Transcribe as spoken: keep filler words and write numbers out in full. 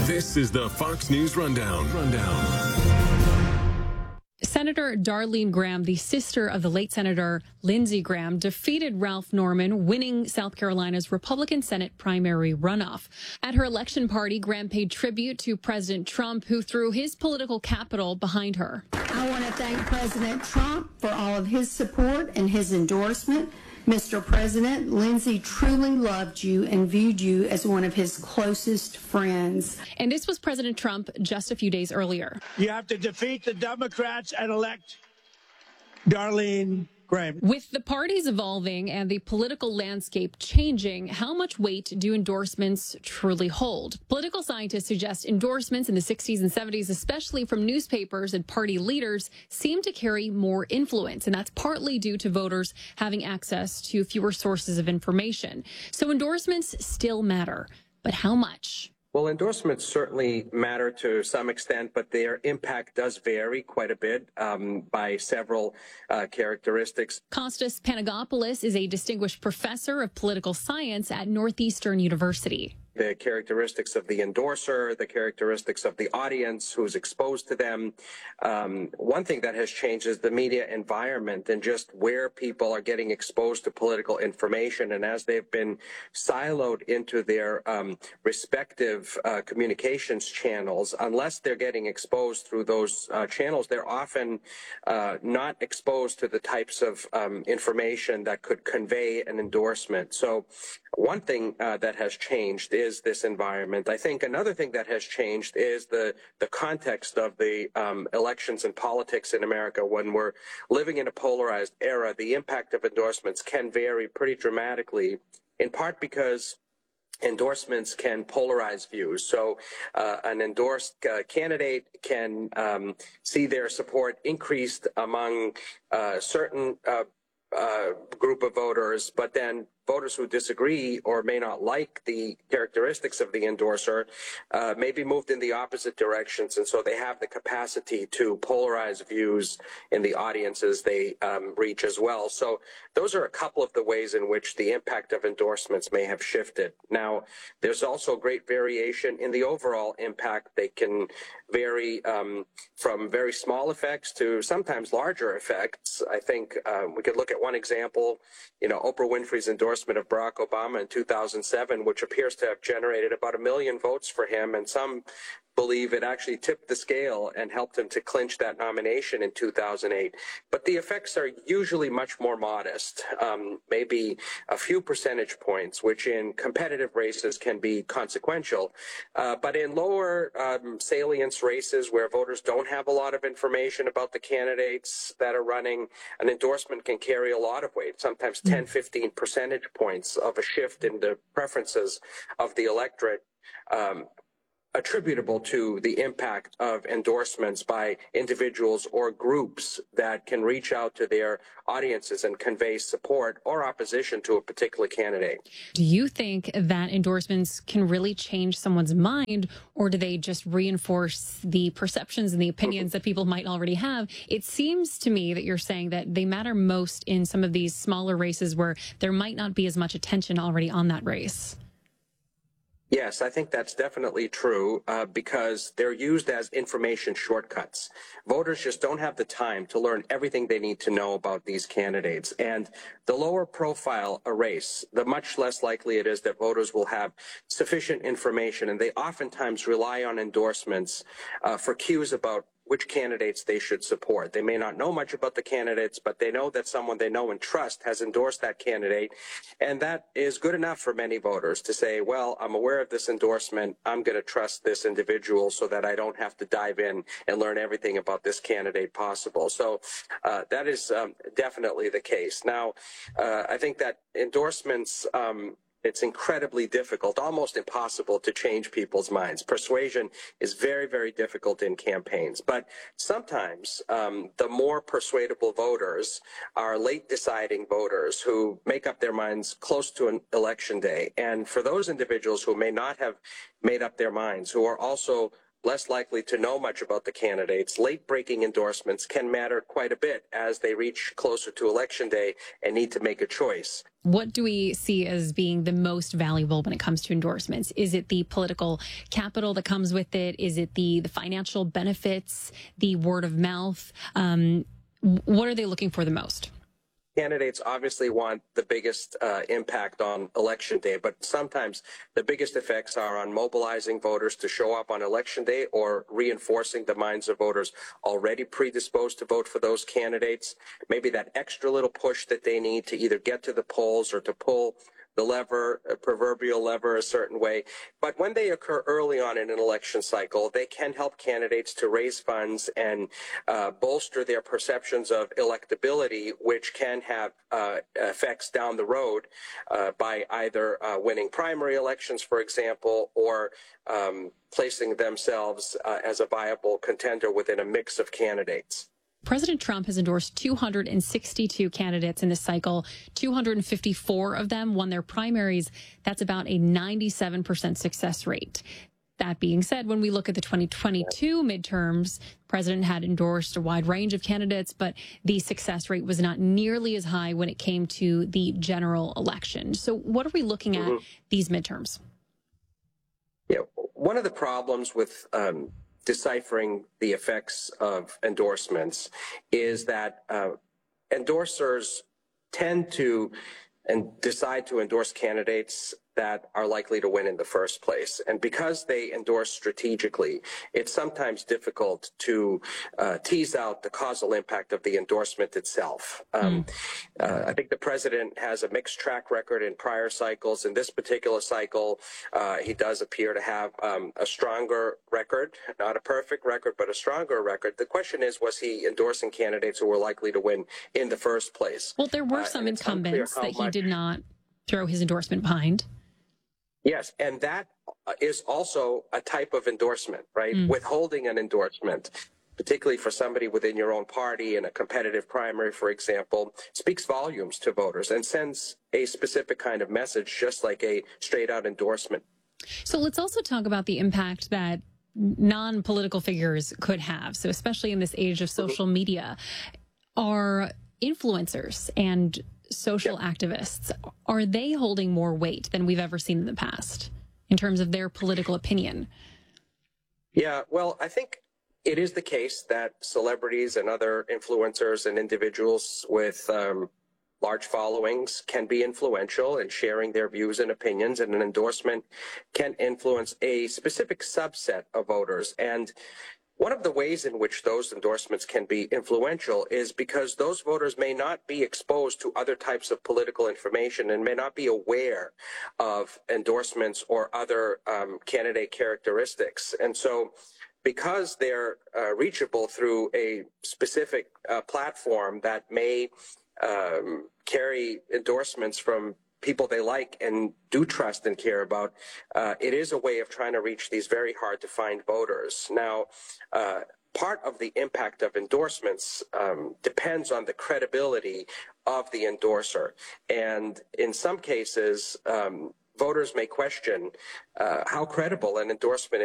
This is the Fox News Rundown. Rundown. Senator Darlene Graham, the sister of the late Senator Lindsey Graham, defeated Ralph Norman, winning South Carolina's Republican Senate primary runoff. At her election party, Graham paid tribute to President Trump, who threw his political capital behind her. I want to thank President Trump for all of his support and his endorsement. Mister President, Lindsey truly loved you and viewed you as one of his closest friends. And this was President Trump just a few days earlier. You have to defeat the Democrats and elect Darlene Graham. With the parties evolving and the political landscape changing, how much weight do endorsements truly hold? Political scientists suggest endorsements in the sixties and seventies, especially from newspapers and party leaders, seem to carry more influence. And that's partly due to voters having access to fewer sources of information. So endorsements still matter, but how much? Well, endorsements certainly matter to some extent, but their impact does vary quite a bit um, by several uh, characteristics. Kostas Panagopoulos is a distinguished professor of political science at Northeastern University. The characteristics of the endorser, the characteristics of the audience who's exposed to them. Um, one thing that has changed is the media environment and just where people are getting exposed to political information. And as they've been siloed into their um, respective uh, communications channels, unless they're getting exposed through those uh, channels, they're often uh, not exposed to the types of um, information that could convey an endorsement. So one thing uh, that has changed is this environment. I think another thing that has changed is the, the context of the um, elections and politics in America. When we're living in a polarized era, the impact of endorsements can vary pretty dramatically, in part because endorsements can polarize views. So uh, an endorsed uh, candidate can um, see their support increased among uh, certain uh, uh, group of voters, but then voters who disagree or may not like the characteristics of the endorser uh, may be moved in the opposite directions, and so they have the capacity to polarize views in the audiences they um, reach as well. So those are a couple of the ways in which the impact of endorsements may have shifted. Now, there's also great variation in the overall impact. They can vary um, from very small effects to sometimes larger effects. I think uh, we could look at one example, you know, Oprah Winfrey's endorsement of Barack Obama in two thousand seven, which appears to have generated about a million votes for him, and some believe it actually tipped the scale and helped him to clinch that nomination in two thousand eight. But the effects are usually much more modest, um, maybe a few percentage points, which in competitive races can be consequential. Uh, but in lower um, salience races where voters don't have a lot of information about the candidates that are running, an endorsement can carry a lot of weight, sometimes ten, fifteen percentage points of a shift in the preferences of the electorate. Um, attributable to the impact of endorsements by individuals or groups that can reach out to their audiences and convey support or opposition to a particular candidate. Do you think that endorsements can really change someone's mind, or do they just reinforce the perceptions and the opinions that people might already have? It seems to me that you're saying that they matter most in some of these smaller races where there might not be as much attention already on that race. Yes, I think that's definitely true uh, because they're used as information shortcuts. Voters just don't have the time to learn everything they need to know about these candidates. And the lower profile a race, the much less likely it is that voters will have sufficient information. And they oftentimes rely on endorsements uh, for cues about which candidates they should support. They may not know much about the candidates, but they know that someone they know and trust has endorsed that candidate. And that is good enough for many voters to say, well, I'm aware of this endorsement. I'm going to trust this individual so that I don't have to dive in and learn everything about this candidate possible. So uh, that is um, definitely the case. Now, uh, I think that endorsements, um, it's incredibly difficult, almost impossible to change people's minds. Persuasion is very, very difficult in campaigns. But sometimes um, the more persuadable voters are late deciding voters who make up their minds close to an election day. And for those individuals who may not have made up their minds, who are also less likely to know much about the candidates, late-breaking endorsements can matter quite a bit as they reach closer to Election Day and need to make a choice. What do we see as being the most valuable when it comes to endorsements? Is it the political capital that comes with it? Is it the, the financial benefits, the word of mouth? Um, what are they looking for the most? Candidates obviously want the biggest uh, impact on Election Day, but sometimes the biggest effects are on mobilizing voters to show up on Election Day or reinforcing the minds of voters already predisposed to vote for those candidates. Maybe that extra little push that they need to either get to the polls or to pull the lever, a proverbial lever, a certain way. But when they occur early on in an election cycle, they can help candidates to raise funds and uh, bolster their perceptions of electability, which can have uh, effects down the road uh, by either uh, winning primary elections, for example, or um, placing themselves uh, as a viable contender within a mix of candidates. President Trump has endorsed two hundred sixty-two candidates in this cycle. two hundred fifty-four of them won their primaries. That's about a ninety-seven percent success rate. That being said, when we look at the twenty twenty-two midterms, the president had endorsed a wide range of candidates, but the success rate was not nearly as high when it came to the general election. So what are we looking at mm-hmm. these midterms? Yeah, one of the problems with um, deciphering the effects of endorsements is that uh, endorsers tend to and decide to endorse candidates that are likely to win in the first place. And because they endorse strategically, it's sometimes difficult to uh, tease out the causal impact of the endorsement itself. Um, mm. uh, I think the president has a mixed track record in prior cycles. In this particular cycle, uh, he does appear to have um, a stronger record, not a perfect record, but a stronger record. The question is, was he endorsing candidates who were likely to win in the first place? Well, there were some uh, incumbents that he did not throw his endorsement behind. Yes, and that is also a type of endorsement, right? Mm. Withholding an endorsement, particularly for somebody within your own party in a competitive primary, for example, speaks volumes to voters and sends a specific kind of message, just like a straight-out endorsement. So let's also talk about the impact that non-political figures could have. So especially in this age of social mm-hmm. media, are influencers and social yep. activists, are they holding more weight than we've ever seen in the past in terms of their political opinion? Yeah, well, I think it is the case that celebrities and other influencers and individuals with um, large followings can be influential in sharing their views and opinions, and an endorsement can influence a specific subset of voters. And one of the ways in which those endorsements can be influential is because those voters may not be exposed to other types of political information and may not be aware of endorsements or other um, candidate characteristics. And so because they're uh, reachable through a specific uh, platform that may um, carry endorsements from people they like and do trust and care about, uh, it is a way of trying to reach these very hard to find voters. Now, uh, part of the impact of endorsements um, depends on the credibility of the endorser. And in some cases, um, voters may question uh, how credible an endorsement